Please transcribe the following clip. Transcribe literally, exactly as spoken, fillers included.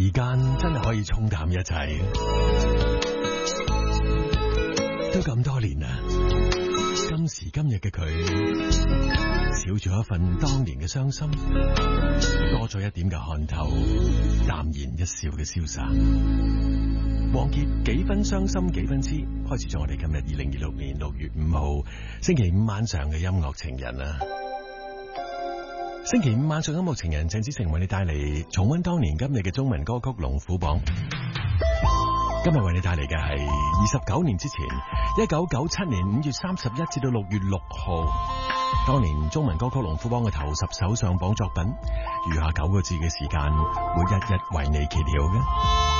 時間真係可以沖淡一切，都咁多年啦，今時今日嘅佢，少咗一份當年嘅傷心，多咗一點嘅看透，淡然一笑嘅瀟灑。王傑幾分傷心幾分痴，開始咗我哋今日二零二六年六月五號星期五晚上嘅音樂情人啦。星期五晚上音樂情人，鄭子誠為你帶嚟重溫當年今日嘅中文歌曲龍虎榜。今日為你帶嚟嘅係二十九年之前，一九九七年五月三十一至到六月六號，當年中文歌曲龍虎榜嘅頭十首上榜作品，餘下九個字嘅時間，會一一為你揭曉嘅。